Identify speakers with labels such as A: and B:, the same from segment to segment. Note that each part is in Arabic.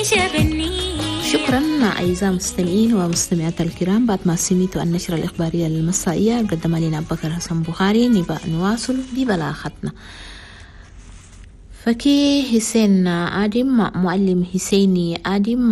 A: شكرا أعزائي المستمعين ومستمعات الكرام. بعد ما سمعتوا النشرة الإخبارية المسائية قدم لنا أبو بكر حسن بخاري، نبقى نواصل ببلاغتنا. فكي حسين آدم معلم حسيني آدم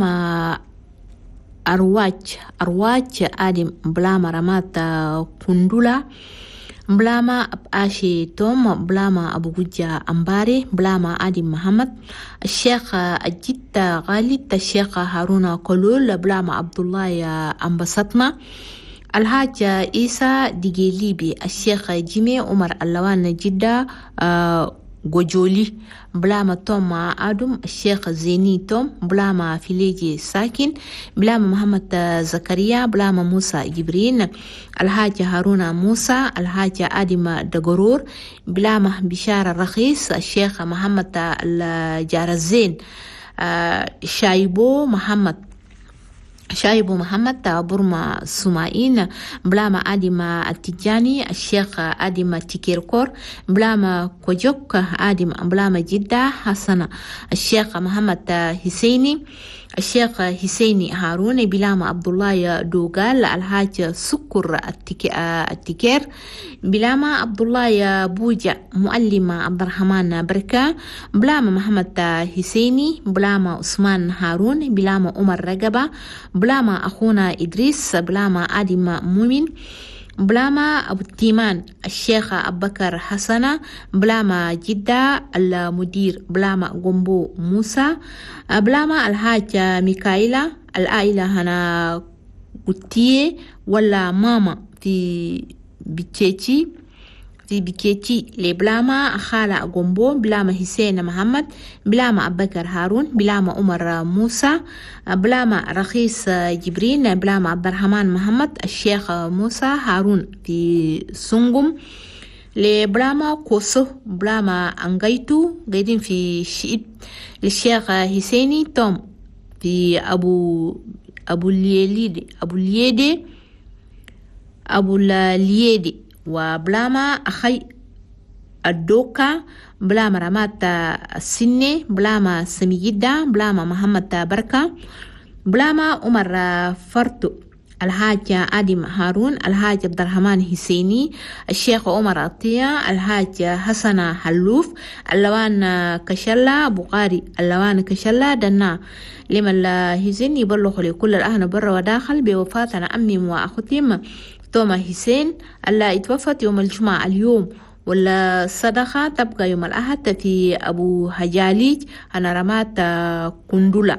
A: أرواج آدم بلاما رمات كندولا بلاما آشي توم بلاما أبو جوجا أمباري بلاما آدم محمد الشيخ الجد غالد الشيخ هارون قلول بلاما عبد الله أنبسطنا الحاج إيسا ديجيليبي الشيخ جيمي عمر اللوان جدة جوجولي بلاما توم آدم الشيخ زيني توم بلاما فيليجي ساكن بلاما محمد زكريا بلاما موسى جبرين الحاج هارون موسى الحاج آدم دقرور بلاما بشار الرخيص الشيخ محمد الجارزين شايبو محمد برما سمائين بلاما آدم التجاني الشيخ آدم تكيركور بلاما كوجوك آدم بلاما جدة حسن الشيخ محمد حسيني الشيخ حسيني هارون بلاما عبد الله دوغال الحاج سكر التكير بلاما عبد الله بوجا معلم عبد الرحمن بركة بلاما محمد حسيني بلاما عثمان هارون بلاما عمر رقبة بلاما أخونا إدريس بلاما آدم مؤمن بلاما أبو التيمان الشيخ أبو بكر حسن بلاما جدة المدير بلاما قنبو موسى بلاما الحاج ميكائيلا العائلة هنا قتية ولا ماما في بكيتي لبلاما خالة قنبو بلاما حسين محمد بلاما أبو بكر هارون بلاما عمر موسى بلاما رخيص جبرين بلاما عبد الرحمن محمد الشيخ موسى هارون في سنغم لبلاما كوسو بلاما أنغيتو قاعدين في شئب للشيخ حسيني توم في أبو اليدي وبلاما أخي الدوكا بلاما رمات السنة بلاما سميجدة بلاما محمد بركة بلاما عمر فرتو الحاج آدم هارون الحاج عبد الرحمن حسيني الشيخ عمر عطية الحاج حسن حلوف اللوان كشلا بقاري اللوان كشلا دنا لمن لا هزين يبلغ لكل الأهل برا وداخل بوفاتنا أمي وأختي توما حسين اللي اتوفت يوم الجمعة اليوم ولا صدقة تبقى يوم الأحد في أبو هجاليج أنا رمات كندولا.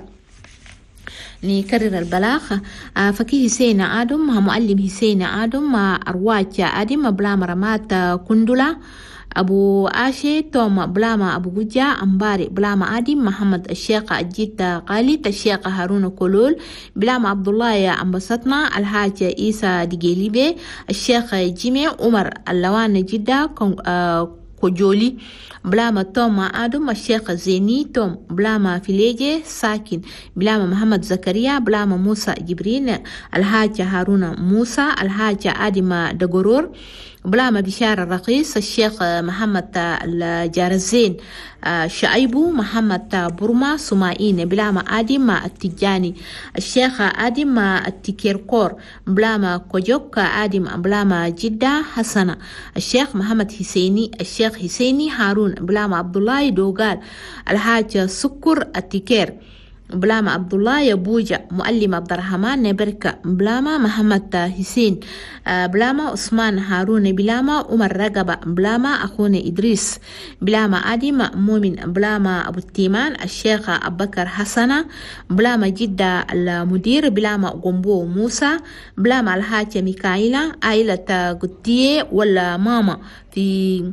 A: نكرر البلاغ. فكي حسين آدم معلم حسين آدم أرواج آدم بلام رمات كندولا أبو آشي توم بلاما أبو جوجا أمباري بلاما آدم محمد الشيخ الجد غالد الشيخ هارون كلول بلاما عبد الله أنبسطنا الحاج إيسا ديجيليبي الشيخ جيمي عمر اللوان جدة كوجولي بلاما توم آدم الشيخ زيني توم بلاما فيليجي ساكن بلاما محمد زكريا بلاما موسى جبرين الحاج هارون موسى الحاج آدم دقرور بلاما بشار الرقيص الشيخ محمد الجارزين شعيبو محمد برما سمائين بلاما آدم التجاني الشيخ آدم التكيركور بلاما كوجوك آدم بلاما جدة حسن الشيخ محمد حسيني الشيخ حسيني هارون بلاما عبد الله دوغال الحاج سكر التكير بلاما عبد الله يبوجا معلم عبد الرحمن نبركة بلاما محمد حسين بلاما عثمان هارون بلاما عمر رقبة بلاما أخونا إدريس بلاما آدم مؤمن بلاما أبو التيمان الشيخ أبو بكر حسن بلاما جدة المدير بلاما قنبو موسى بلاما الحاج ميكائيلا عائلة قدية ولا ماما في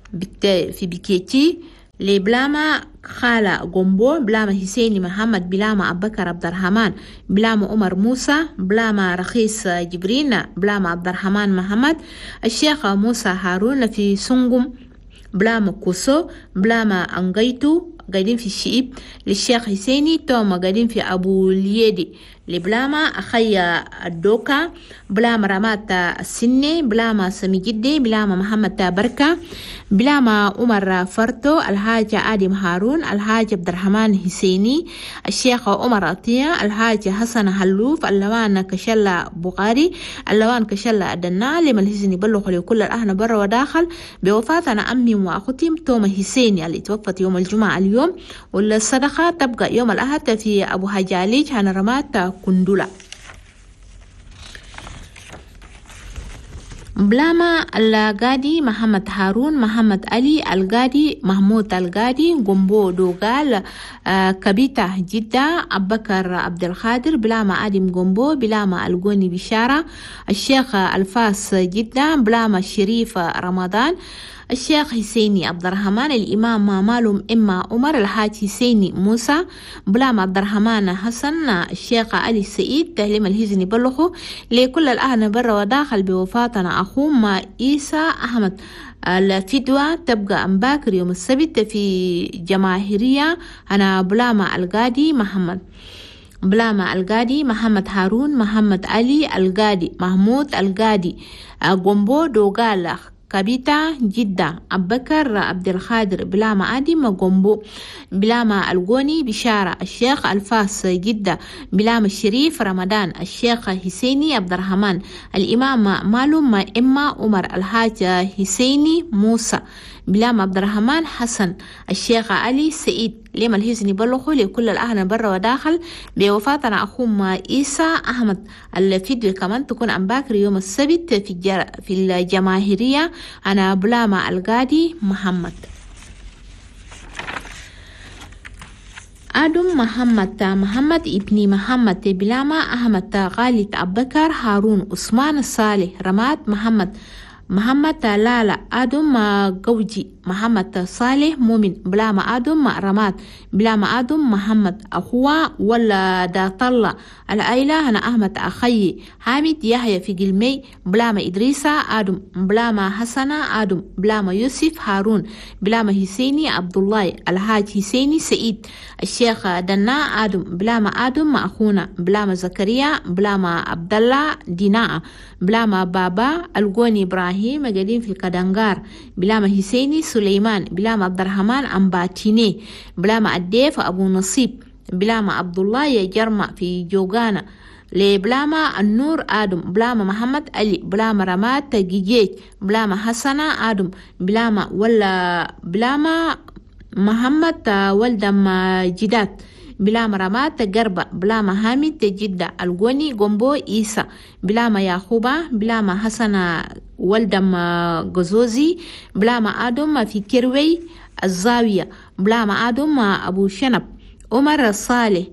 A: بكيتي لبلاما خالة قنبو بلاما حسيني محمد بلاما أبو بكر عبد الرحمن بلاما عمر موسى بلاما رخيص جبرين بلاما عبد الرحمن محمد الشيخ موسى هارون في سنغم بلاما كوسو بلاما أنغيتو قاعدين في الشئيب للشيخ حسيني توما قاعدين في أبو اليدي لبلاما أخي الدوكا بلاما رمات السنة بلاما سمي جدي بلاما محمد بركة بلاما عمر فرتو الحاج آدم هارون الحاج عبد الرحمن حسيني الشيخ عمر عطية الحاج حسن هلوف اللوان كشلا بغاري اللوان كشلا أدنا لما الهزني بلغ لكل الأهل برا وداخل بوفاة أنا أمي وأخوتي توما حسيني اللي توفت يوم الجمعة اليوم والصدقة تبقى يوم الأحد في أبو هجاليج هنا رمات كندولا. بلاما القادي محمد هارون محمد علي القادي محمود القادي قنبو دوغال كبيتة جدة أبكر عبد القادر بلاما آدم قنبو بلاما القوني بشارة الشيخ الفاس جدة بلاما الشريف رمضان الشيخ حسيني عبد الرحمن الإمام مالوم إما عمر الحاج حسيني موسى بلام عبد الرحمن حسن الشيخ علي سعيد تهليم الهزني بلخو لكل الأهل برا وداخل بوفاتنا أخوهم إيسا أحمد الفدوى تبقى أمباكر يوم السبت في جماهيرية أنا بلاما القادي محمد بلاما القادي محمد هارون محمد علي القادي محمود القادي قنبو دوغال كبيتا جدة أبكر عبد القادر بلاما آدم قنبو بلاما القوني بشارة الشيخ الفاس جدة بلاما الشريف رمضان الشيخ حسيني عبد الرحمن الإمام مالوم إما عمر الحاج حسيني موسى بلاما عبد الرحمن حسن الشيخ علي سعيد لما الهزني بلغوا لكل الأهل برا وداخل بوفاتنا أخوهم إيسا أحمد الفيديو كمان تكون أمباكر يوم السبت في الجماهيرية أنا بلاما القادي محمد آدم محمد ابن محمد بلاما أحمد خالد أبكر هارون عثمان الصالح رمات محمد لالا آدم قوجي محمد صالح مؤمن بلاما آدم رمات بلاما آدم محمد أخوة ولا داطلة العائلة هنا أحمد أخي حامد يحيى في قلمي بلاما إدريسة آدم بلاما حسنة آدم بلاما يوسف هارون بلاما حسيني عبد الله الحاج حسيني سعيد الشيخ دنا آدم بلاما آدم أخونا بلاما زكريا بلاما عبد الله ديناء بلاما بابا القوني إبراهيم قاعدين في الكدنغار بلاما حسيني سليمان بلاما عبد الرحمن أمباتيني بلاما الديف أبو نصيب بلاما عبد الله يجرم في جوغانا لبلاما النور آدم بلاما محمد علي بلاما رمات جيجيج بلاما حسنة آدم بلاما ولا بلاما محمد ولدم جدات بلاما رمات قربة بلاما حامد جدة القوني قنبو إيسا بلاما ياخوبة بلاما حسنة ولدم غزوزي بلاما آدم في كروي الزاوية بلاما آدم أبو شنب عمر الصالح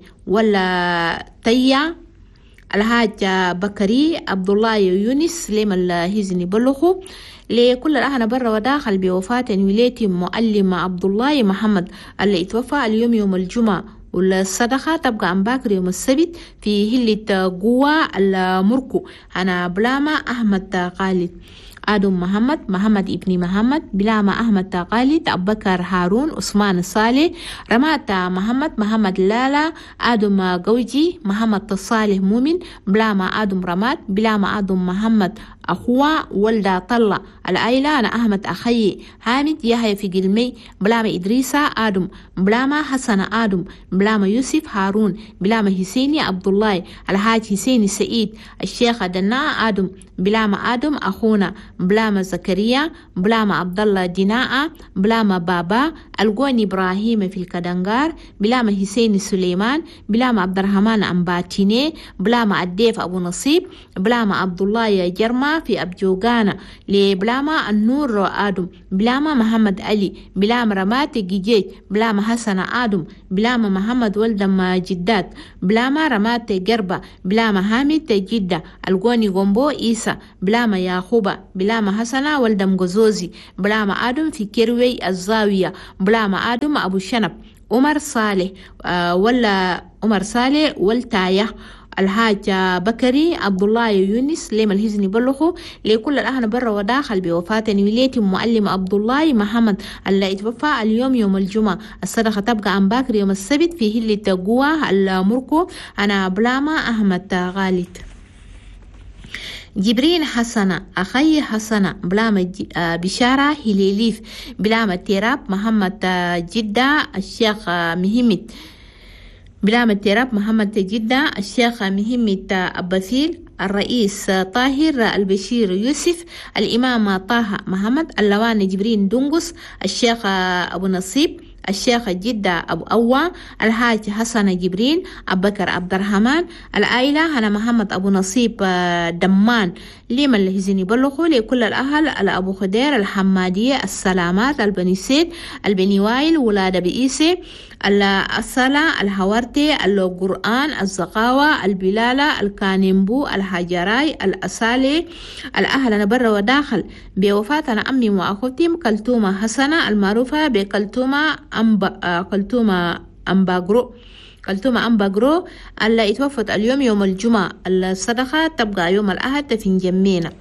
A: ولا تيا الحاج بكري عبد الله يونس لما الهزني بلخو لكل الأهل برا وداخل بوفاة وليتي معلم عبد الله محمد اللي اتوفى اليوم يوم الجمعة والصدقة تبقى أمباكر يوم السبت في هلة قوة المركو أنا بلاما أحمد خالد آدم محمد ابن محمد بلاما أحمد خالد أبكر هارون عثمان الصالح رمات محمد لالا آدم قوجي محمد الصالح مؤمن بلاما آدم رمات بلاما آدم محمد أخوة ولدا طلة العائلة أنا أحمد أخي حامد يحيى في قلمي بلاما إدريسة آدم بلاما حسن آدم بلاما يوسف هارون بلاما حسيني عبد الله الحاج حسيني سعيد الشيخ دنا آدم بلاما آدم أخونا بلاما زكريا بلاما عبد الله ديناء بلاما بابا القوني إبراهيم في الكدنغار بلاما حسين سليمان بلاما عبد الرحمن أمباتيني بلاما الديف أبو نصيب بلاما عبد الله جرما في أبجوغانا لبلاما النور آدم بلاما محمد علي بلاما رمات جيجيج بلاما حسن آدم بلاما محمد ولدم جدات بلاما رمات قربة بلاما حامد جدة القوني قنبو إيسا بلاما ياخوبة بلاما حسنة ولدم غزوزي بلاما آدم في كروي الزاوية بلاما آدم أبو شنب عمر صالح ولا عمر صالح والتاية الحاج بكري عبد الله يونس ليم الهزني بلخو لكل الأهل برا وداخل بوفاة وليتي معلم عبد الله محمد اللي اتوفى اليوم يوم الجمعة. الصدقة تبقى عن باكر يوم السبت في هلة قوة المركو. أنا بلامة أحمد غالد. جبرين حسنة أخي حسنة بلامة بشارة هليليف بلامة تيراب محمد جدة الشيخ مهمت بلامة تيراب محمد جدة الشيخ مهمت أباسيل الرئيس طاهر البشير يوسف الإمام طه محمد اللوان جبرين دنقس الشيخ أبو نصيب الشيخ جدة أبو أوا الحاج حسن جبرين أبو بكر عبد الرحمن العائلة هنا محمد أبو نصيب دمان لمن الهزني بلغوا لكل الأهل الأبو خدير الحمادية السلامات البني سيد البني وائل ولاد بئيسي الصلاة الحوارتي القرآن الزقاوة البلالة الكانيمبو الحجراي الأسالي الأهل نبر وداخل بوفاة أمي وأخوتي كلتومة حسنة المعروفة بكلتومة أمباغرو كلتومة أمباغرو اللي اتوفت اليوم يوم الجمعة. الصدقة تبقى يوم الأحد في جمينا.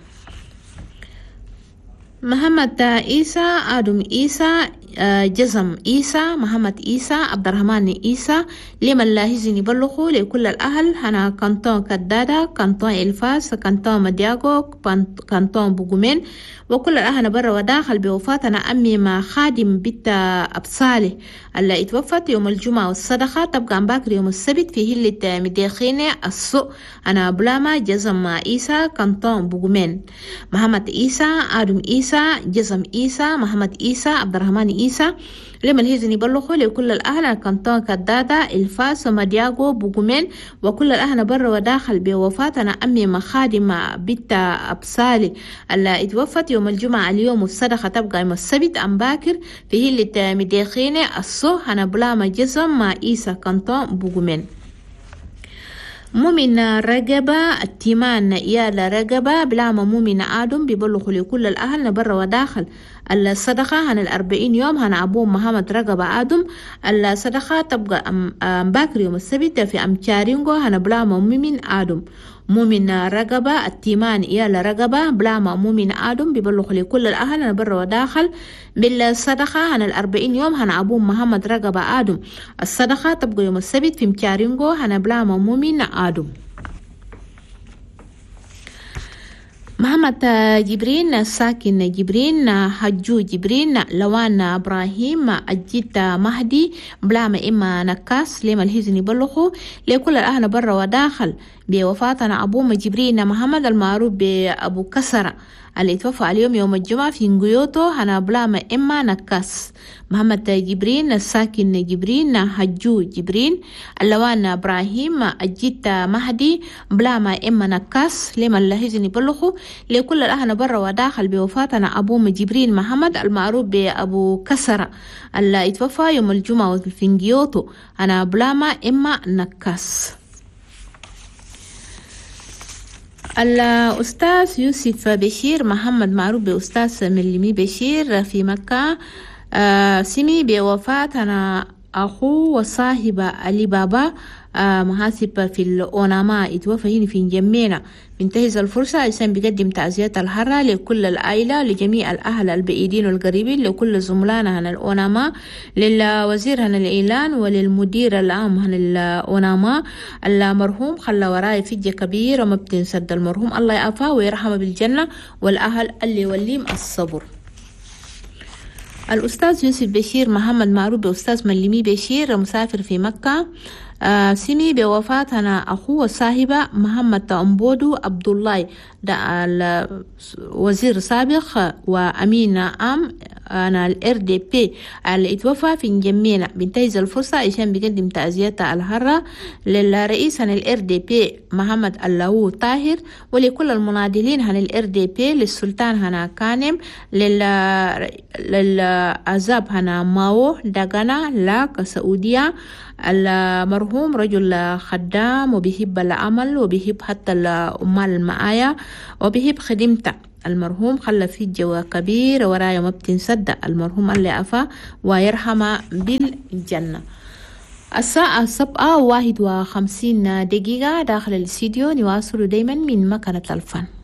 A: محمد عيسى آدم عيسى جزم عيسى محمد عيسى عبد الرحمن عيسى لمن لا هزني بلغوا لكل الأهل هنا كانتون كدادة كانتون إلفاس كانتون مدياغو كانتون بوغومين وكل الأهل برا وداخل بوفاتنا أمي ما خادم بيت أبصالي اللي اتوفت يوم الجمعة. والصدقة تبقى عن باكر يوم السبت في هلة مديخينة السوق. أنا بلامة جزم عيسى كانتون بوغومين. محمد عيسى آدم عيسى جزم عيسى محمد عيسى عبد الرحمن عيسى لمن هيزني بلغوا لكل الأهل كانتون كدادة الفاس ومدياغو بوغومين وكل الأهل برا وداخل بوفاتنا أمي مخادم بيت أبصالي اللي اتوفت يوم الجمعة اليوم. والصدقة تبقى يوم السبت عن باكر في هلة مديخينة الصو. أنا بلامة جزم مع عيسى كانتون بوغومين. مؤمن رقبة التيمان يا رقبة بلامة مؤمن آدم بيبلغوا لكل الأهل نبر وداخل. الصدقة هن 40 يوم هن أبو محمد رقبة آدم. الصدقة تبقى باكر يوم السبت في أمشارينغو هن بلامة مؤمن آدم. مؤمن رقبة التيمان يا رقبة بلامة مؤمن آدم بيبلغوا لكل الأهل نبر وداخل. بالصدقة هن 40 يوم هن أبو محمد رقبة آدم. الصدقة تبقى يوم السبت في مشارينغو هن بلامة مؤمن آدم. محمد جبرين ساكن جبرين حجو جبرين لوان إبراهيم الجد مهدي بلام إما نكاس لما الهزني بلغو لكل الأهل برا وداخل بوفاتنا أبو جبرين محمد المعروف بأبو كسرة اللي توفى اليوم يوم الجمعة في نجيوتو هنا بلام إما نكاس. محمد جبرين الساكن جبرين حجو جبرين اللوان إبراهيم الجد مهدي بلام إما نكاس لما الهزني بلغو لكل الأهل برا وداخل بوفاتنا أبو جبرين محمد المعروف بأبو كسرة اللي توفى يوم الجمعة في نجيوتو هنا بلام إما نكاس. الأستاذ يوسف بشير محمد معروف بأستاذ ملمي بشير في مكة سمي بوفاتنا أخو وصاحب علي بابا محاسب في الأوناما اتوفى هنا في جمينا. بنتهز الفرصة عشان بقدم تعزيات الحرة لكل العائلة لجميع الأهل البعيدين والقريبين لكل زملائنا هنا الأوناما للوزير هنا الإعلان وللمدير العام هنا الأوناما المرحوم خلى وراي فجة كبير وما بتنسد المرحوم الله يعافاه ويرحمه بالجنة والأهل اللي يوليم الصبر. الأستاذ يوسف بشير محمد معروف بأستاذ ملمي بشير مسافر في مكة سمي بوفاتنا أخوه صاحبة محمد أمبودو عبد الله وزير سابق وأمين عام أنا الRDP اللي اتوفى في جمينا. بنتهز الفرصة عشان بقدم تعزيات الحرة للرئيس عن الRDP محمد الله طاهر ولكل المناضلين عن الRDP للسلطان هنا كانم للعزاب هنا ماو داغانا لاك سعودية. المرحوم رجل خدام وبيحب العمل وبيحب حتى الأمال المعايا وبيحب خدمته. المرحوم خلى في جوا كبير ورايا ما بتنصدق. المرحوم اللي عفا ويرحمه بالجنة. الساعة 7:51 دقيقة داخل الاستديو. نواصل دايما من مكانة الفن.